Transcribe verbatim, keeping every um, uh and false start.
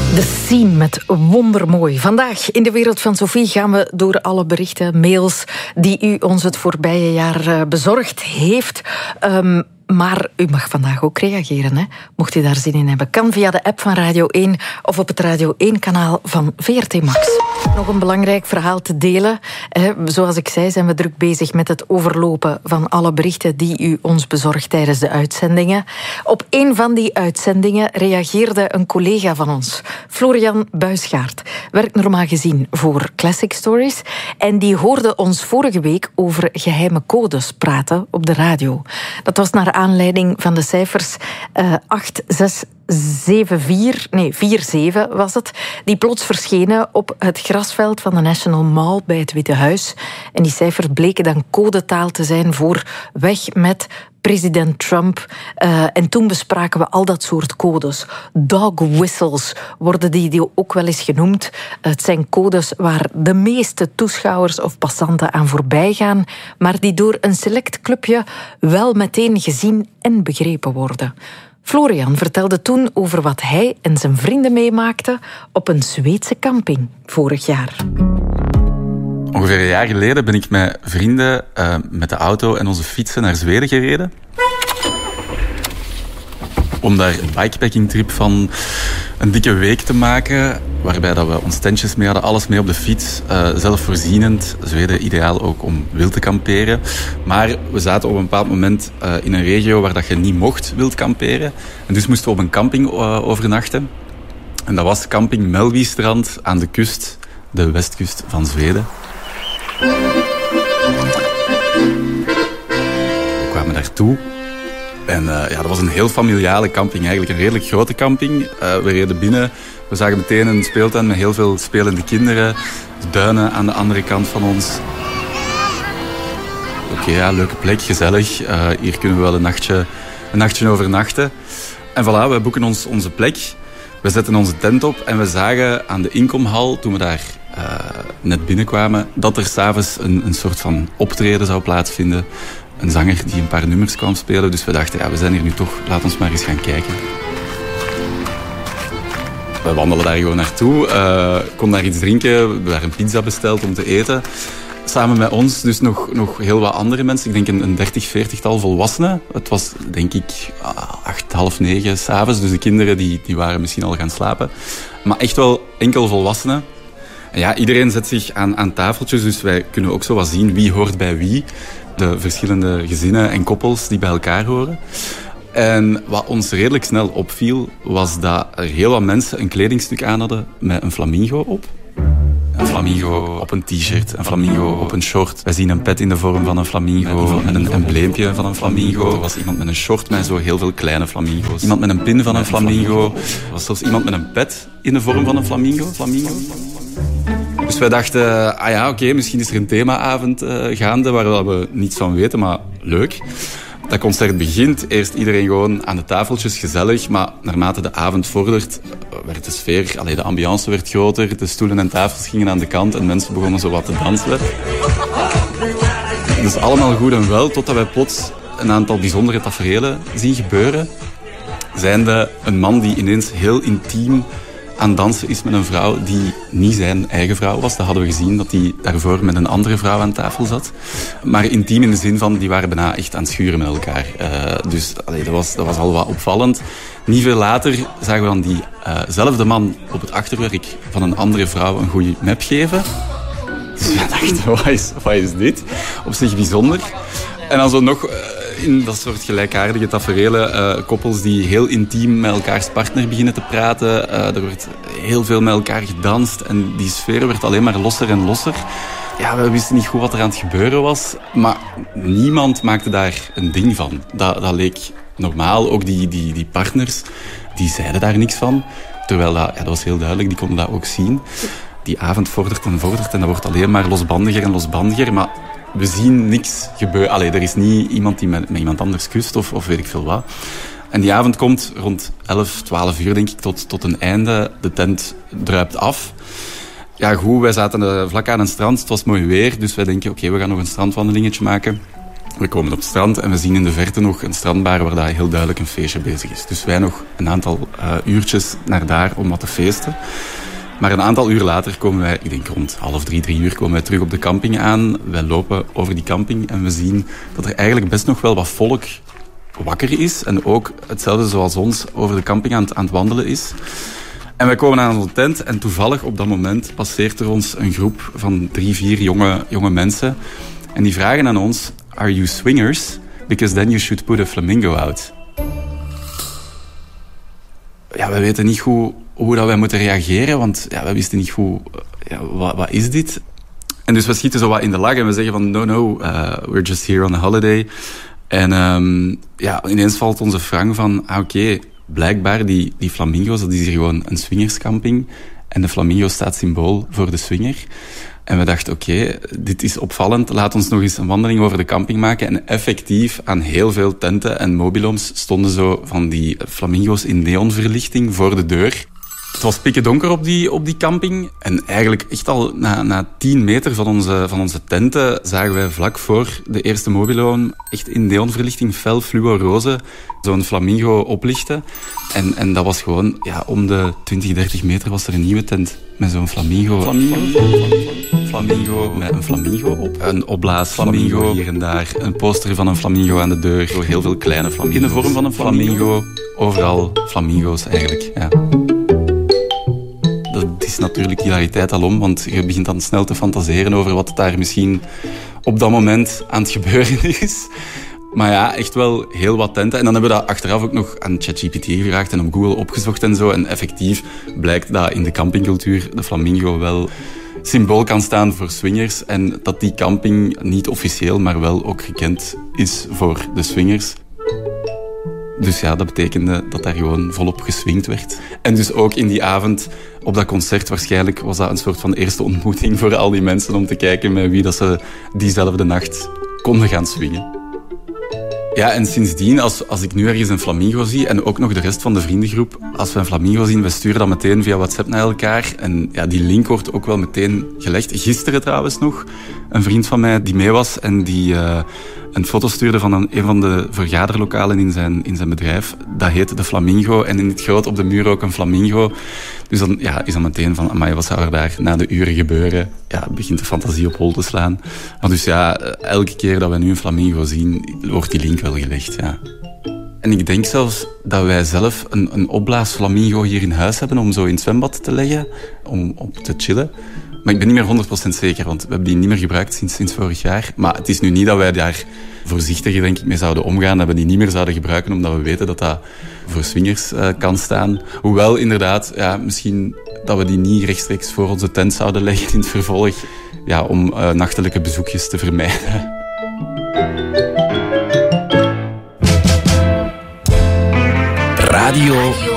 De Scene met Wondermooi. Vandaag in de wereld van Sophie gaan we door alle berichten, mails die u ons het voorbije jaar bezorgd heeft. Um, Maar u mag vandaag ook reageren, hè? Mocht u daar zin in hebben. Kan via de app van Radio één of op het Radio één-kanaal van V R T Max. Nog een belangrijk verhaal te delen. Zoals ik zei, zijn we druk bezig met het overlopen van alle berichten die u ons bezorgt tijdens de uitzendingen. Op een van die uitzendingen reageerde een collega van ons, Florian Buisgaard. Werkt normaal gezien voor Classic Stories. En die hoorde ons vorige week over geheime codes praten op de radio. Dat was naar aanleiding van de cijfers uh, acht zes zeven vier, nee, vier zeven was het, die plots verschenen op het grasveld van de National Mall bij het Witte Huis. En die cijfers bleken dan codetaal te zijn voor weg met president Trump. Uh, en toen bespraken we al dat soort codes. Dog whistles worden die, die ook wel eens genoemd. Het zijn codes waar de meeste toeschouwers of passanten aan voorbij gaan, maar die door een select clubje wel meteen gezien en begrepen worden. Florian vertelde toen over wat hij en zijn vrienden meemaakten op een Zweedse camping vorig jaar. Ongeveer een jaar geleden ben ik met vrienden uh, met de auto en onze fietsen naar Zweden gereden. Om daar een bikepacking trip van een dikke week te maken. Waarbij dat we ons tentjes mee hadden, alles mee op de fiets. Uh, zelfvoorzienend. Zweden ideaal ook om wild te kamperen. Maar we zaten op een bepaald moment uh, in een regio waar dat je niet mocht wild kamperen. En dus moesten we op een camping uh, overnachten. En dat was camping Mellbystrand aan de kust, de westkust van Zweden. We kwamen daartoe. En uh, ja, dat was een heel familiale camping, eigenlijk een redelijk grote camping. Uh, we reden binnen, we zagen meteen een speeltuin met heel veel spelende kinderen. Duinen aan de andere kant van ons. Oké, okay, ja, leuke plek, gezellig. Uh, hier kunnen we wel een nachtje, een nachtje overnachten. En voilà, we boeken ons onze plek. We zetten onze tent op en we zagen aan de inkomhal, toen we daar uh, net binnenkwamen, dat er 's avonds een, een soort van optreden zou plaatsvinden. Een zanger die een paar nummers kwam spelen. Dus we dachten, ja, we zijn hier nu toch, laat ons maar eens gaan kijken. We wandelen daar gewoon naartoe. Uh, kon daar iets drinken. We hebben daar een pizza besteld om te eten. Samen met ons dus nog, nog heel wat andere mensen. Ik denk een, een dertig, veertigtal volwassenen. Het was, denk ik, acht, half negen 's avonds. Dus de kinderen die, die waren misschien al gaan slapen. Maar echt wel enkel volwassenen. En ja, iedereen zet zich aan, aan tafeltjes. Dus wij kunnen ook zo wat zien wie hoort bij wie. De verschillende gezinnen en koppels die bij elkaar horen. En wat ons redelijk snel opviel, was dat er heel wat mensen een kledingstuk aan hadden met een flamingo op. Een flamingo op een t-shirt, een flamingo op een short. Wij zien een pet in de vorm van een flamingo, met een embleempje van een flamingo. Er was iemand met een short met zo heel veel kleine flamingo's. Iemand met een pin van een flamingo. Er was zelfs iemand met een pet in de vorm van een flamingo. flamingo. Dus wij dachten, ah ja, oké, okay, misschien is er een themaavond uh, gaande waar we niets van weten, maar leuk. Dat concert begint, eerst iedereen gewoon aan de tafeltjes, gezellig. Maar naarmate de avond vordert, werd de sfeer, allee, de ambiance werd groter. De stoelen en tafels gingen aan de kant en mensen begonnen zo wat te dansen. Dus allemaal goed en wel, totdat wij plots een aantal bijzondere taferelen zien gebeuren. Zijnde een man die ineens heel intiem aan dansen is met een vrouw die niet zijn eigen vrouw was. Dat hadden we gezien, dat hij daarvoor met een andere vrouw aan tafel zat. Maar intiem in de zin van, die waren bijna echt aan het schuren met elkaar. Uh, dus allee, dat, was, dat was al wat opvallend. Niet veel later zagen we dan diezelfde uh man op het achterwerk van een andere vrouw een goede map geven. Dus we dachten, wat is, wat is dit? Op zich bijzonder. En dan zo nog... Uh, in dat soort gelijkaardige taferelen, uh, koppels die heel intiem met elkaars partner beginnen te praten. Uh, er wordt heel veel met elkaar gedanst en die sfeer werd alleen maar losser en losser. Ja, we wisten niet goed wat er aan het gebeuren was, maar niemand maakte daar een ding van. Dat, dat leek normaal, ook die, die, die partners, die zeiden daar niks van. Terwijl dat, ja, dat was heel duidelijk, die konden dat ook zien. Die avond vordert en vordert en dat wordt alleen maar losbandiger en losbandiger, maar we zien niks gebeuren. Allee, er is niet iemand die met, met iemand anders kust of, of weet ik veel wat. En die avond komt rond elf, twaalf uur, denk ik, tot, tot een einde. De tent druipt af. Ja, goed, wij zaten uh, vlak aan een strand. Het was mooi weer, dus wij denken, oké, okay, we gaan nog een strandwandelingetje maken. We komen op het strand en we zien in de verte nog een strandbar waar daar heel duidelijk een feestje bezig is. Dus wij nog een aantal uh, uurtjes naar daar om wat te feesten. Maar een aantal uur later komen wij, ik denk rond half drie, drie uur, komen wij terug op de camping aan. Wij lopen over die camping en we zien dat er eigenlijk best nog wel wat volk wakker is. En ook hetzelfde zoals ons over de camping aan het, aan het wandelen is. En wij komen aan onze tent en toevallig op dat moment passeert er ons een groep van drie, vier jonge, jonge mensen. En die vragen aan ons, are you swingers? Because then you should put a flamingo out. Ja, we weten niet hoe, hoe dat wij moeten reageren, want ja, we wisten niet hoe, ja, wat, wat is dit? En dus we schieten zo wat in de lach en we zeggen van, no, no, uh, we're just here on a holiday. En um, ja, ineens valt onze Frank van, ah, oké, okay, blijkbaar die, die flamingo's, dat is hier gewoon een swingerscamping. En de flamingo staat symbool voor de swinger. En we dachten, oké, okay, dit is opvallend. Laat ons nog eens een wandeling over de camping maken. En effectief, aan heel veel tenten en mobilhomes stonden zo van die flamingo's in neonverlichting voor de deur. Het was pikken donker op die, op die camping. En eigenlijk echt al na, na tien meter van onze, van onze tenten zagen wij vlak voor de eerste mobilhome echt in neonverlichting fel fluo-roze zo'n flamingo oplichten. En, en dat was gewoon, ja, om de twintig, dertig meter was er een nieuwe tent met zo'n flamingo. Flamingo. Flamingo met een flamingo op. Een opblaas flamingo hier en daar. Een poster van een flamingo aan de deur. Heel veel kleine flamingo's. In de vorm van een flamingo. Overal flamingo's eigenlijk, ja. Dat is natuurlijk hilariteit alom, want je begint dan snel te fantaseren over wat daar misschien op dat moment aan het gebeuren is. Maar ja, echt wel heel wat tenten. En dan hebben we dat achteraf ook nog aan ChatGPT gevraagd en op Google opgezocht en zo. En effectief blijkt dat in de campingcultuur de flamingo wel symbool kan staan voor swingers. En dat die camping niet officieel, maar wel ook gekend is voor de swingers. Dus ja, dat betekende dat daar gewoon volop geswingd werd. En dus ook in die avond op dat concert waarschijnlijk was dat een soort van eerste ontmoeting voor al die mensen om te kijken met wie dat ze diezelfde nacht konden gaan swingen. Ja, en sindsdien, als, als ik nu ergens een flamingo zie en ook nog de rest van de vriendengroep, als we een flamingo zien, we sturen dat meteen via WhatsApp naar elkaar. En ja, die link wordt ook wel meteen gelegd. Gisteren trouwens nog, een vriend van mij die mee was en die uh, een foto stuurde van een, een van de vergaderlokalen in zijn, in zijn bedrijf. Dat heette de Flamingo en in het groot op de muur ook een flamingo. Dus dan ja, is dan meteen van, amai, wat zou er daar na de uren gebeuren? Ja, begint de fantasie op hol te slaan. Maar dus ja, elke keer dat we nu een flamingo zien, wordt die link wel gelegd, ja. En ik denk zelfs dat wij zelf een, een opblaasflamingo hier in huis hebben om zo in het zwembad te leggen, om op te chillen. Maar ik ben niet meer honderd procent zeker, want we hebben die niet meer gebruikt sinds, sinds vorig jaar. Maar het is nu niet dat wij daar voorzichtiger denk ik mee zouden omgaan, dat we die niet meer zouden gebruiken, omdat we weten dat dat voor swingers uh, kan staan. Hoewel inderdaad, ja, misschien dat we die niet rechtstreeks voor onze tent zouden leggen in het vervolg, ja, om uh, nachtelijke bezoekjes te vermijden. Radio